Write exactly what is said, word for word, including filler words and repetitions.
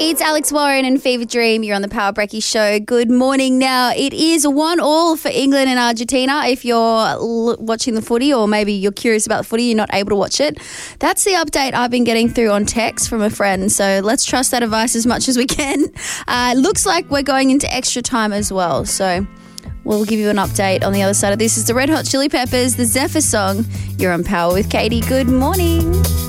It's Alex Warren and Fever Dream. You're on the Power Breaky Show. Good morning. Now, it is one all for England and Argentina. If you're l- watching the footy, or maybe you're curious about the footy, you're not able to watch it. That's the update I've been getting through on text from a friend. So let's trust that advice as much as we can. Uh, looks like we're going into extra time as well. So we'll give you an update on the other side of this. Is the Red Hot Chili Peppers, the Zephyr song. You're on Power with Katie. Good morning.